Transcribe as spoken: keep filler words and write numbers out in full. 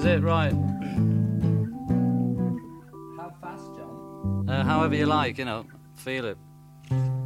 is it? Right. How fast, John? Uh, however you like, you know. Feel it.